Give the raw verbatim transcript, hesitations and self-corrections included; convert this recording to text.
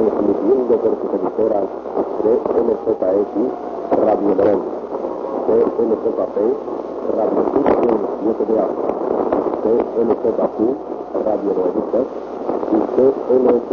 transmitiendo por sus emisoras C L Z X, Radio Morón, C L Z P, Radio Houston siete de A, C L Z Q, Radio Nueva y C L S